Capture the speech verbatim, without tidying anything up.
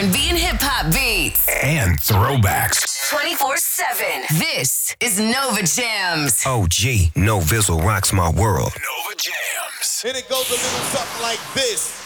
and B and hip-hop beats. And throwbacks. twenty-four seven. This is Nova Jams. Oh, gee, No Vizzle rocks my world. Nova Jams. And it goes a little something like this.